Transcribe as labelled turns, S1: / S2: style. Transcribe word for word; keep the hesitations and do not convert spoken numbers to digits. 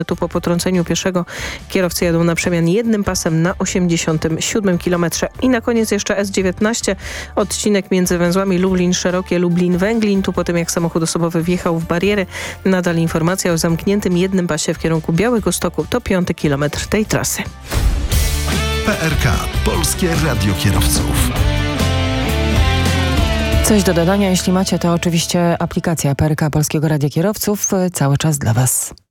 S1: Tu po potrąceniu pieszego kierowcy jadą na przemian jednym pasem na osiemdziesiątym siódmym kilometrze. I na koniec jeszcze S dziewiętnaście, odcinek między węzłami Lublin-Szerokie, Lublin-Węglin. Tu po tym jak samochód osobowy wjechał w bariery, nadal informacja o zamkniętym jednym pasie w kierunku Białegostoku. To piąty kilometr tej trasy.
S2: P R K. Polskie Radio Kierowców.
S3: Coś do dodania, jeśli macie, to oczywiście aplikacja P R K Polskiego Radia Kierowców cały czas dla Was.